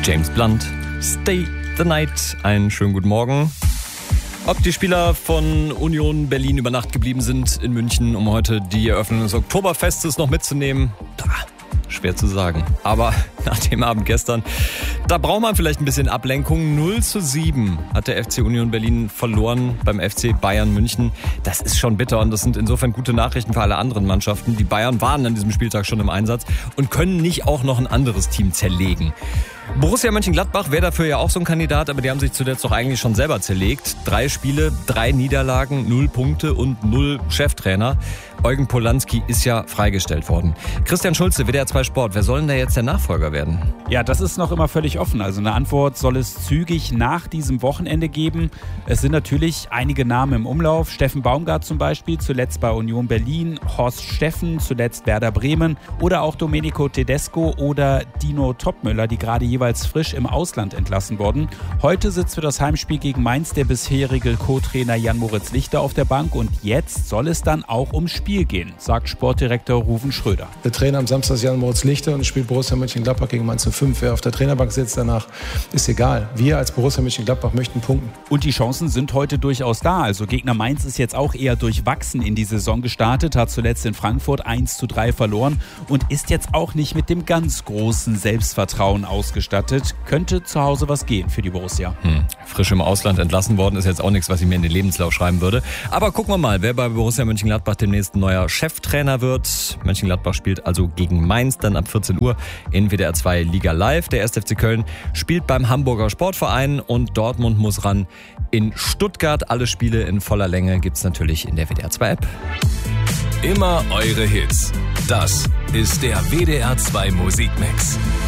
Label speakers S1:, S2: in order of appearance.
S1: James Blunt, Stay the Night. Einen schönen guten Morgen. Ob die Spieler von Union Berlin über Nacht geblieben sind in München, um heute die Eröffnung des Oktoberfestes noch mitzunehmen, schwer zu sagen. Aber nach dem Abend gestern, da braucht man vielleicht ein bisschen Ablenkung. 0:7 hat der FC Union Berlin verloren beim FC Bayern München. Das ist schon bitter und das sind insofern gute Nachrichten für alle anderen Mannschaften. Die Bayern waren an diesem Spieltag schon im Einsatz und können nicht auch noch ein anderes Team zerlegen. Borussia Mönchengladbach wäre dafür ja auch so ein Kandidat, aber die haben sich zuletzt doch eigentlich schon selber zerlegt. 3 Spiele, 3 Niederlagen, 0 Punkte und 0 Cheftrainer. Eugen Polanski ist ja freigestellt worden. Christian Schulze, WDR 2 Sport, wer soll denn da jetzt der Nachfolger werden?
S2: Ja, das ist noch immer völlig offen. Also eine Antwort soll es zügig nach diesem Wochenende geben. Es sind natürlich einige Namen im Umlauf. Steffen Baumgart zum Beispiel, zuletzt bei Union Berlin. Horst Steffen, zuletzt Werder Bremen. Oder auch Domenico Tedesco oder Dino Topmöller, die gerade jeweils frisch im Ausland entlassen wurden. Heute sitzt für das Heimspiel gegen Mainz der bisherige Co-Trainer Jan-Moritz Lichter auf der Bank. Und jetzt soll es dann auch ums Spiel gehen, sagt Sportdirektor Ruven Schröder.
S3: Der Trainer am Samstag ist Jan-Moritz Lichter und spielt Borussia Mönchengladbach gegen Mainz 05. Wer auf der Trainerbank sitzt danach, ist egal. Wir als Borussia Mönchengladbach möchten punkten.
S2: Und die Chancen sind heute durchaus da. Also Gegner Mainz ist jetzt auch eher durchwachsen in die Saison gestartet, hat zuletzt in Frankfurt 1:3 verloren und ist jetzt auch nicht mit dem ganz großen Selbstvertrauen ausgestattet. Könnte zu Hause was gehen für die Borussia.
S1: Frisch im Ausland entlassen worden ist jetzt auch nichts, was ich mir in den Lebenslauf schreiben würde. Aber gucken wir mal, wer bei Borussia Mönchengladbach demnächst neuer Cheftrainer wird. Mönchengladbach spielt also gegen Mainz dann ab 14 Uhr in WDR 2 Liga Live. Der 1. FC Köln spielt beim Hamburger Sportverein und Dortmund muss ran in Stuttgart. Alle Spiele in voller Länge gibt's natürlich in der WDR 2 App.
S4: Immer eure Hits. Das ist der WDR 2 Musikmix.